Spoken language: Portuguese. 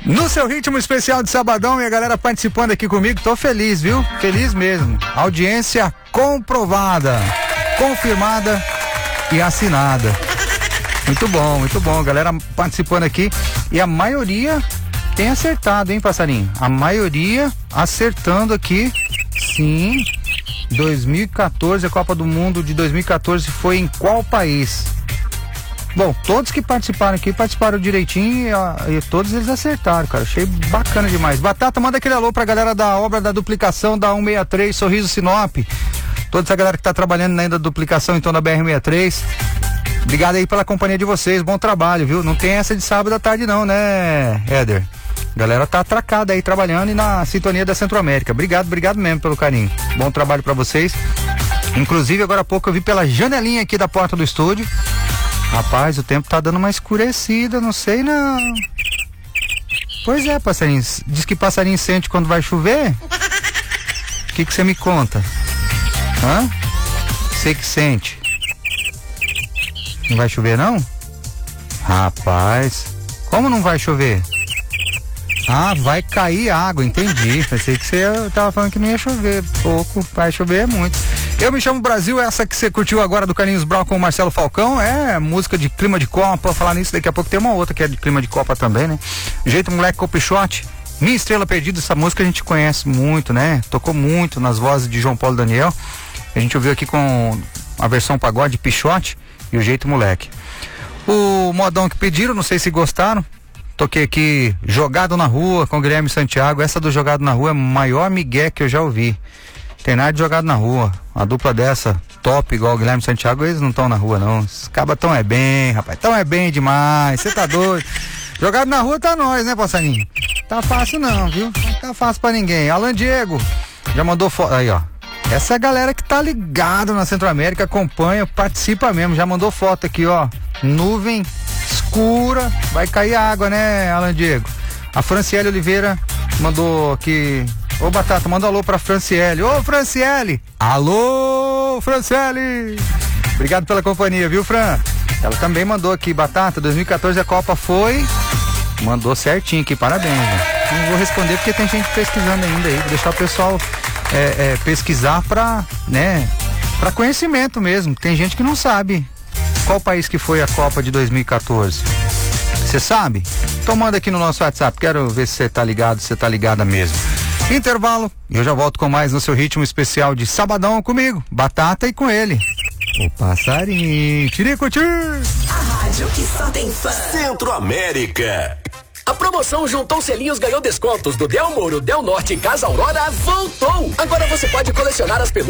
No seu ritmo especial de sabadão, e a galera participando aqui comigo, tô feliz, viu? Feliz mesmo. Audiência comprovada, confirmada e assinada. Muito bom, galera participando aqui. E a maioria tem acertado, hein, passarinho? A maioria acertando aqui. Sim. 2014, a Copa do Mundo de 2014 foi em qual país? Bom, todos que participaram aqui participaram direitinho e todos eles acertaram, cara. Achei bacana demais. Batata, manda aquele alô pra galera da obra da duplicação da 163, Sorriso Sinop. Toda essa galera que tá trabalhando ainda da duplicação, então, da BR-63. Obrigado aí pela companhia de vocês, bom trabalho, viu? Não tem essa de sábado à tarde não, né, Éder? Galera tá atracada aí, trabalhando e na sintonia da Centro-América. Obrigado mesmo pelo carinho. Bom trabalho pra vocês. Inclusive, agora há pouco eu vi pela janelinha aqui da porta do estúdio. Rapaz, o tempo tá dando uma escurecida, não sei não. Pois é, passarinho. Diz que passarinho sente quando vai chover? O que você me conta? Hã? Você que sente. Não vai chover não? Rapaz, como não vai chover? Ah, vai cair água, entendi. Pensei que você tava falando que não ia chover pouco, vai chover muito. Eu me chamo Brasil, essa que você curtiu agora do Carlinhos Brown com o Marcelo Falcão, é música de clima de Copa. Falar nisso, daqui a pouco tem uma outra que é de clima de Copa também, né? Jeito Moleque com Pichote, Minha Estrela Perdida, essa música a gente conhece muito, né? Tocou muito nas vozes de João Paulo e Daniel. A gente ouviu aqui com a versão pagode Pichote e o Jeito Moleque. O modão que pediram, não sei se gostaram. Toquei aqui Jogado na Rua com Guilherme Santiago. Essa do Jogado na Rua é o maior migué que eu já ouvi. Tem nada de Jogado na Rua. A dupla dessa, top, igual o Guilherme Santiago, eles não estão na rua não. Os cabas tão é bem, rapaz. Tão é bem demais. Você tá doido. Jogado na Rua tá nós, né, passarinho? Tá fácil não, viu? Não tá fácil pra ninguém. Alan Diego já mandou foto. Aí, ó. Essa é a galera que tá ligado na Centro-América, acompanha, participa mesmo. Já mandou foto aqui, ó. Nuvem escura, vai cair água, né, Alan Diego? A Franciele Oliveira mandou aqui. Ô, Batata, manda um alô pra Franciele. Ô, Franciele! Alô, Franciele! Obrigado pela companhia, viu, Fran? Ela também mandou aqui, Batata, 2014 a Copa foi. Mandou certinho aqui, parabéns, né? Não vou responder porque tem gente pesquisando ainda aí. Vou deixar o pessoal pesquisar pra, né, pra conhecimento mesmo. Tem gente que não sabe qual país que foi a Copa de 2014. Você sabe? Então manda aqui no nosso WhatsApp. Quero ver se você tá ligado, se você tá ligada mesmo. Intervalo, e eu já volto com mais no seu ritmo especial de sabadão comigo, Batata, e com ele, o passarinho. Tiricuti! A rádio que só tem fã. Centro-América. A promoção Juntou Selinhos ganhou descontos do Del Moro, Del Norte e Casa Aurora voltou. Agora você pode colecionar as pelúcias